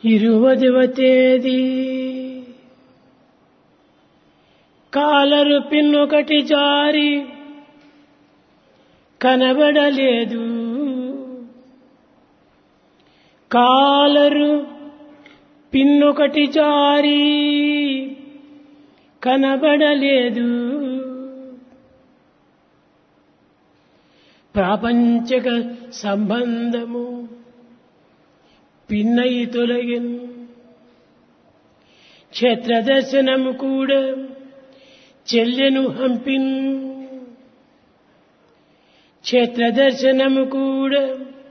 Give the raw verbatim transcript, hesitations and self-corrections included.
ఇరువదివ తేదీ కాలరు పిన్నొకటి జారి కనబడలేదు. కాలరు పిన్నొకటి జారి కనబడలేదు. ప్రాపంచక సంబంధము పిన్నయి తొలగిన్. క్షేత్ర దర్శనము కూడా చెల్లెను హంపిన్. క్షేత్ర దర్శనము కూడా